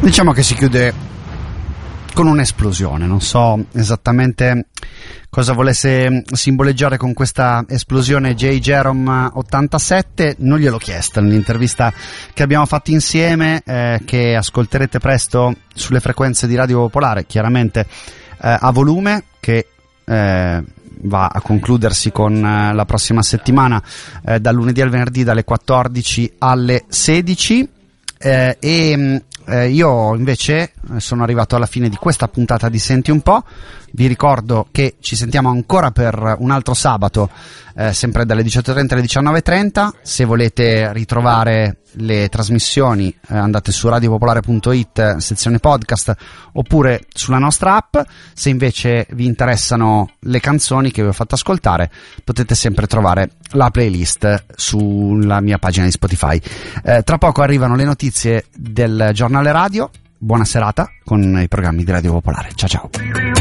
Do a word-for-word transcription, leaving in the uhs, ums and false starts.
Diciamo che si chiude con un'esplosione, non so esattamente cosa volesse simboleggiare con questa esplosione J. Jerome ottantasette, non gliel'ho chiesto nell'intervista che abbiamo fatto insieme, eh, che ascolterete presto sulle frequenze di Radio Popolare, chiaramente eh, a volume, che eh, va a concludersi con eh, la prossima settimana, eh, dal lunedì al venerdì dalle quattordici alle sedici, eh, e Eh, io invece sono arrivato alla fine di questa puntata di Senti un po'. Vi ricordo che ci sentiamo ancora per un altro sabato, eh, sempre dalle diciotto e trenta alle diciannove e trenta. Se volete ritrovare le trasmissioni, eh, andate su radiopopolare punto it, sezione podcast, oppure sulla nostra app. Se invece vi interessano le canzoni che vi ho fatto ascoltare, potete sempre trovare la playlist sulla mia pagina di Spotify. Eh, tra poco arrivano le notizie del giornale radio. Buona serata con i programmi di Radio Popolare. Ciao ciao.